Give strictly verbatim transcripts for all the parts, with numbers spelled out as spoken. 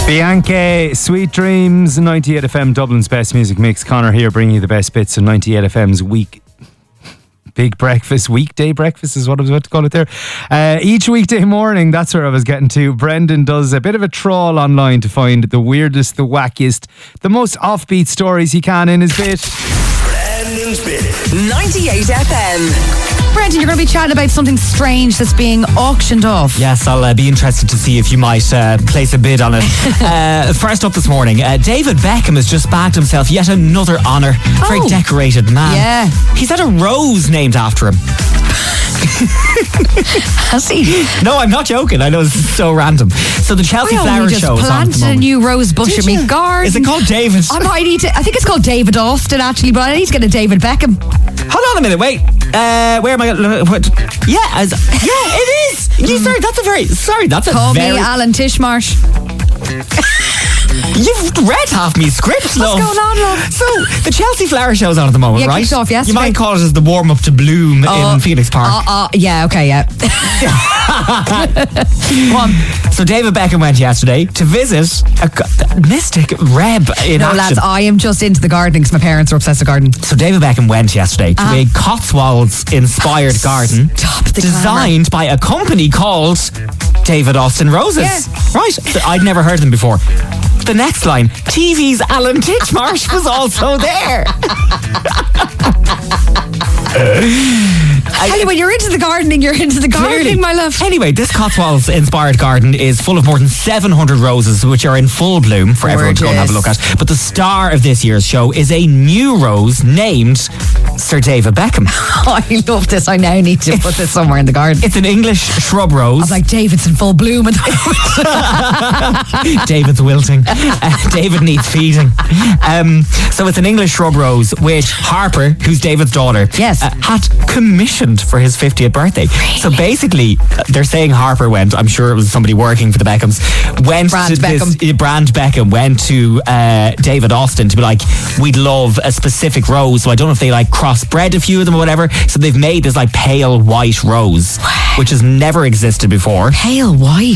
Bianca, Sweet Dreams, ninety-eight F M, Dublin's best music mix. Connor here bringing you the best bits of ninety-eight F M's week big breakfast, weekday breakfast is what I was about to call it there. Uh, each weekday morning, that's where I was getting to. Brendan does a bit of a trawl online to find the weirdest, the wackiest, the most offbeat stories he can in his bit. Brendan's bit. ninety-eight F M. Brendan, you're going to be chatting about something strange that's being auctioned off. Yes, I'll uh, be interested to see if you might uh, place a bid on it. uh, first up this morning, uh, David Beckham has just bagged himself yet another honour. Oh. Very decorated man. Yeah. He's had a rose named after him. Has he? No, I'm not joking. I know it's so random. So the Chelsea I Flower only just Show is on at the planted a moment. new rose bush Did in my you? garden. Is it called David? I might need to. I think it's called David Austin actually, but I need to get a David Beckham. Hold on a minute, wait. Uh, where am I? Uh, what? Yeah, as, yeah, it is. You sorry, that's a very sorry. That's a Call very. me Alan Tishmarsh. You've read half me script, love. What's going on, love? So the Chelsea Flower Show's on at the moment, Yeah, right? kicked off yesterday. You might call it as the warm up to Bloom Oh, in Phoenix Park. Uh, uh, yeah, okay, yeah. One. So David Beckham went yesterday to visit a g- mystic Reb in No, action. lads, I am just into the gardening because my parents are obsessed with gardening. So David Beckham went yesterday to Uh-huh. a Cotswolds-inspired garden Stop the designed by a company called David Austin Roses. Yeah. Right. So I'd never heard of them before. The next line, T V's Alan Titchmarsh was also there. I tell you, when you're into the gardening, you're into the gardening, Clearly. my love. Anyway, this Cotswolds-inspired garden is full of more than seven hundred roses, which are in full bloom for everyone to go and have a look at. But the star of this year's show is a new rose named Sir David Beckham. Oh, I love this. I now need to put this somewhere in the garden. It's an English shrub rose. I was like, David's in full bloom at the moment. David's wilting. Uh, David needs feeding. Um, so it's an English shrub rose, which Harper, who's David's daughter, Yes. uh, had commissioned for his fiftieth birthday. So basically, uh, they're saying Harper went, I'm sure it was somebody working for the Beckhams, went Brand to this, Beckham. uh, Brand Beckham went to uh, David Austin to be like, we'd love a specific rose. So I don't know if they like crossbred a few of them or whatever. So they've made this like pale white rose, which has never existed before. Pale white.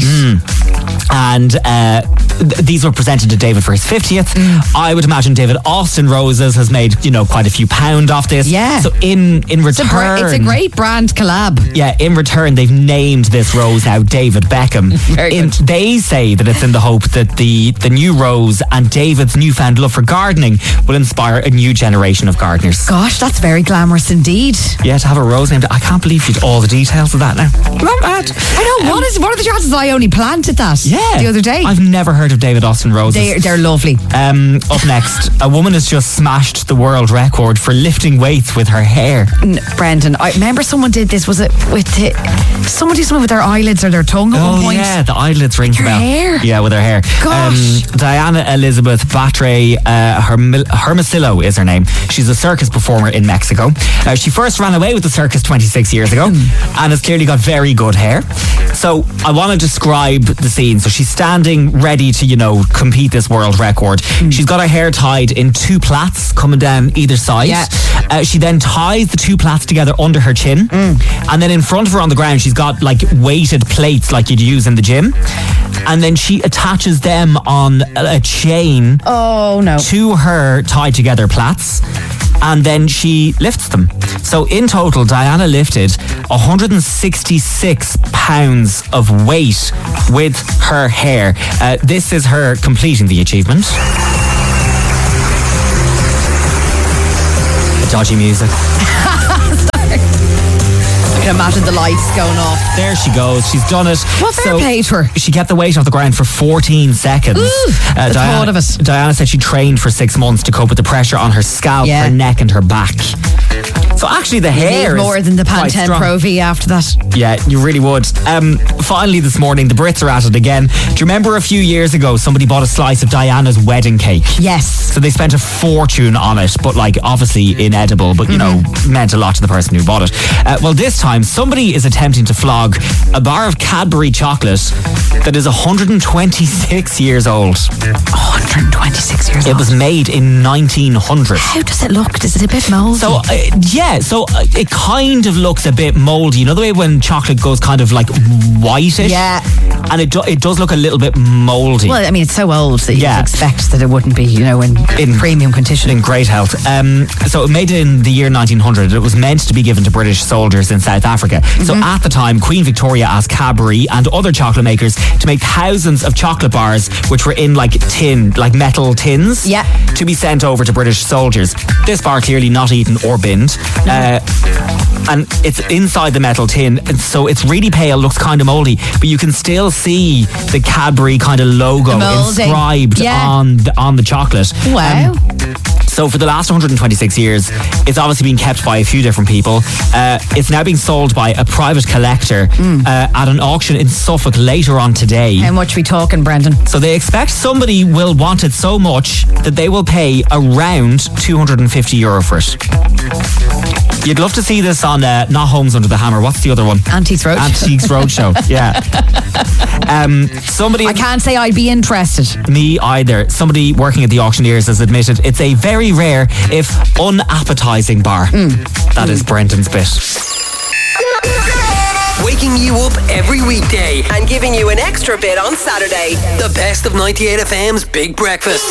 And uh, th- these were presented to David for his fiftieth. Mm. I would imagine David Austin Roses has made, you know, quite a few pound off this. Yeah. So in, in It's a, return... great, it's a great brand collab. Yeah, in return, they've named this rose now David Beckham. Very in, good. They say that it's in the hope that the, the new rose and David's newfound love for gardening will inspire a new generation of gardeners. Gosh, that's very glamorous indeed. Yeah, to have a rose named... I can't believe you'd all the details of that now. Not bad. I know, what is what are the chances I only planted that Yeah. the other day? I've never heard of David Austin Roses. They're, they're lovely. Um, up next, a woman has just smashed the world record for lifting weights with her hair. N- Brendan, I remember someone did this. Was it with the, someone did something with their eyelids or their tongue at Oh one point? yeah, the eyelids ring Her the bell. hair? Yeah, with her hair. Gosh. Um, Diana Elizabeth Batre uh, Hermil- Hermosillo is her name. She's a circus performer in Mexico. Uh, she first ran away with the circus twenty-six years ago and has clearly got very good hair. So I want to describe the scene. So she's standing ready to, you know, compete this world record. She's got her hair tied in two plaits coming down either side. Yeah. Uh, she then ties the two plaits together under her chin. And then in front of her on the ground, she's got like weighted plates like you'd use in the gym. And then she attaches them on a a chain Oh no. to her tied together plaits. And then she lifts them. So in total, Diana lifted one hundred sixty-six pounds of weight with her hair. Uh, this is her completing the achievement. Dodgy music. I can imagine the lights going off. There she goes. She's done it. Well, fair play to her. She kept the weight off the ground for fourteen seconds. Ooh, the thought of it. Diana said she trained for six months to cope with the pressure on her scalp, Yeah. her neck, and her back. So actually, the hair Need more is than the quite Pantene strong. Pro V after that. Yeah, you really would. Um, finally, this morning, the Brits are at it again. Do you remember a few years ago, somebody bought a slice of Diana's wedding cake? Yes. So they spent a fortune on it, but like obviously inedible, but you know, meant a lot to the person who bought it. Uh, well, this time time, somebody is attempting to flog a bar of Cadbury chocolate that is one hundred twenty-six years old. one hundred twenty-six years It old. was made in nineteen hundred. How does it look? Is it a bit mouldy? So, uh, yeah, so uh, it kind of looks a bit mouldy. You know the way when chocolate goes kind of like whitish? Yeah. And it, do, it does look a little bit mouldy. well, I mean, it's so old that you Yeah. would expect that it wouldn't be, you know, in, In- premium condition. in great health. Um, so it made it in the year nineteen hundred. It was meant to be given to British soldiers in South Africa. So Mm-hmm. at the time, Queen Victoria asked Cadbury and other chocolate makers to make thousands of chocolate bars, which were in like tin, like metal tins, Yeah. to be sent over to British soldiers. This bar clearly not eaten or binned. Uh, and it's inside the metal tin, and so it's really pale, looks kind of mouldy, but you can still see the Cadbury kind of logo The moulding. inscribed Yeah. on the, on the chocolate. Wow. Um, so for the last one hundred twenty-six years, it's obviously been kept by a few different people. Uh, it's now being sold by a private collector uh, at an auction in Suffolk later on today. How much are we talking, Brendan? So they expect somebody will want it so much that they will pay around two hundred fifty euro for it. You'd love to see this on uh, Not Homes Under the Hammer. What's the other one? Antiques Road. Antiques Roadshow. Yeah. Um, somebody. I can't say I'd be interested. Me either. Somebody working at the auctioneers has admitted it's a very rare, if unappetizing bar. That is Brendan's bit. Waking you up every weekday and giving you an extra bit on Saturday. The best of ninety-eight F M's Big Breakfast.